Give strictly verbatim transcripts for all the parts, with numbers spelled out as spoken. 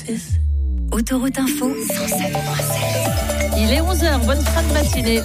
six. Autoroute Info, cent sept virgule sept. Il est onze heures, bonne fin de matinée.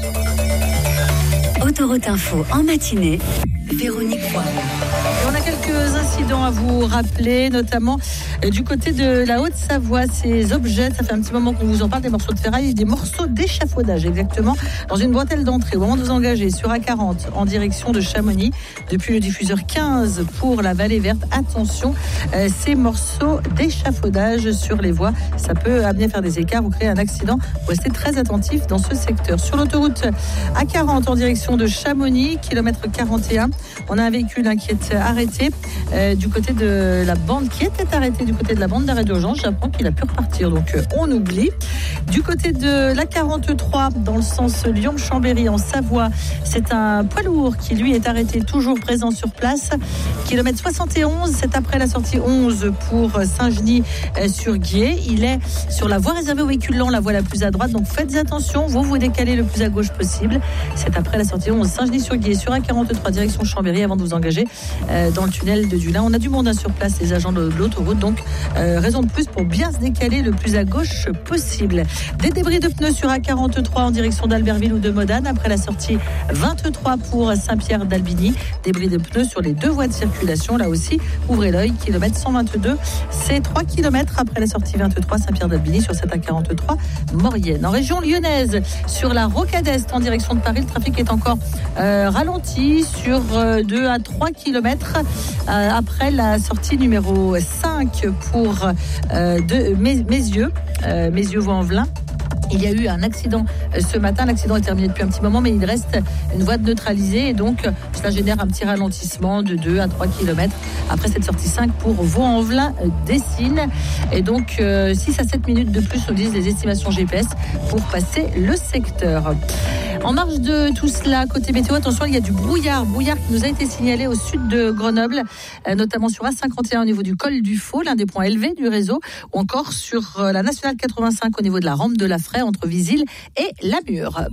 Autoroute Info en matinée, Véronique Poirot. Et on a quelques incidents à vous rappeler, notamment euh, du côté de la Haute-Savoie. Ces objets, ça fait un petit moment qu'on vous en parle, des morceaux de ferraille et des morceaux d'échafaudage, exactement, dans une bretelle d'entrée. Au moment de vous engager sur A quarante en direction de Chamonix, depuis le diffuseur quinze pour la Vallée Verte, attention, euh, ces morceaux d'échafaudage sur les voies, ça peut amener à faire des écarts ou créer un accident. Restez très attentifs dans ce secteur. Sur l'autoroute A quarante en direction de Chamonix, kilomètre quarante et un, on a un véhicule hein, qui est arrêté euh, du côté de la bande, qui était arrêté du côté de la bande d'arrêt d'urgence. J'apprends qu'il a pu repartir, donc euh, on oublie. Du côté de l'A quarante-trois, dans le sens Lyon-Chambéry en Savoie, c'est un poids lourd qui lui est arrêté, toujours présent sur place. Kilomètre soixante et onze, c'est après la sortie onze pour Saint-Genis-sur-Guiers. Il est sur la voie réservée aux véhicules lents, la voie la plus à droite, donc faites attention, vous vous décalez le plus à gauche possible. C'est après la sortie onze, Saint-Genis-sur-Guiers, sur A quarante-trois, direction Chambéry, avant de vous engager euh, dans le tunnel de Dulin. On a du monde hein, sur place, les agents de, de l'autoroute, donc euh, raison de plus pour bien se décaler le plus à gauche possible. Des débris de pneus sur A quarante-trois en direction d'Albertville ou de Modane, après la sortie vingt-trois pour Saint-Pierre-d'Albigny. Débris de pneus sur les deux voies de circulation, là aussi, ouvrez l'œil, kilomètre cent vingt-deux, c'est trois kilomètres après la sortie vingt-trois, Saint-Pierre-d'Albigny sur cette A quarante-trois Maurienne. En région lyonnaise, sur la Rocade Est en direction de Paris, le trafic est encore euh, ralenti sur euh, deux à trois kilomètres euh, après la sortie numéro cinq pour euh, de Mézieux, euh, Mézieux-Vaux-en-Velin. Il y a eu un accident ce matin. L'accident est terminé depuis un petit moment, mais il reste une voie de neutralisée et donc cela génère un petit ralentissement de deux à trois kilomètres après cette sortie cinq pour Vaux-en-Velin-Dessines. Et donc euh, six à sept minutes de plus, nous disent les estimations G P S, pour passer le secteur. En marge de tout cela, côté météo, attention, il y a du brouillard. Brouillard qui nous a été signalé au sud de Grenoble, euh, notamment sur A cinquante et un au niveau du col du Faux, l'un des points élevés du réseau, ou encore sur euh, la nationale quatre-vingt-cinq au niveau de la rampe de la Fraie entre Visil et La Mure.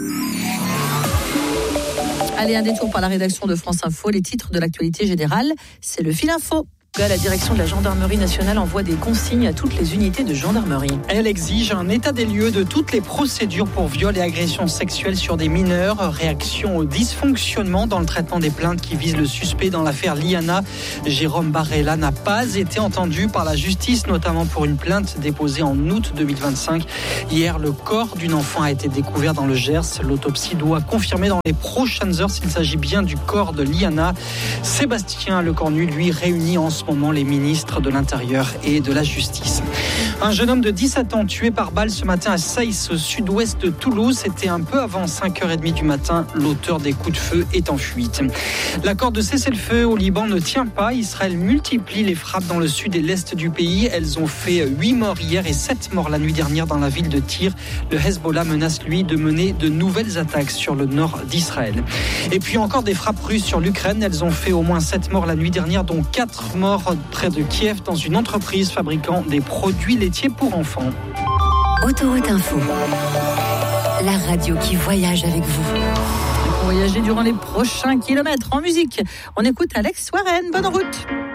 Allez, un détour par la rédaction de France Info. Les titres de l'actualité générale, c'est le fil info. La direction de la gendarmerie nationale envoie des consignes à toutes les unités de gendarmerie. Elle exige un état des lieux de toutes les procédures pour viol et agressions sexuelles sur des mineurs. Réaction au dysfonctionnement dans le traitement des plaintes qui visent le suspect dans l'affaire Liana. Jérôme Barrella n'a pas été entendu par la justice, notamment pour une plainte déposée en août deux mille vingt-cinq. Hier, le corps d'une enfant a été découvert dans le Gers. L'autopsie doit confirmer dans les prochaines heures s'il s'agit bien du corps de Liana. Sébastien Lecornu, lui, réunit en ce moment les ministres de l'Intérieur et de la Justice. Un jeune homme de dix-sept ans tué par balle ce matin à Saïs, au sud-ouest de Toulouse. C'était un peu avant cinq heures trente du matin. L'auteur des coups de feu est en fuite. L'accord de cessez-le-feu au Liban ne tient pas. Israël multiplie les frappes dans le sud et l'est du pays. Elles ont fait huit morts hier et sept morts la nuit dernière dans la ville de Tyr. Le Hezbollah menace, lui, de mener de nouvelles attaques sur le nord d'Israël. Et puis encore des frappes russes sur l'Ukraine. Elles ont fait au moins sept morts la nuit dernière, dont quatre morts près de Kiev dans une entreprise fabriquant des produits laitiers pour enfants. Autoroute Info, la radio qui voyage avec vous. Et pour voyager durant les prochains kilomètres en musique, on écoute Alex Warren. Bonne route.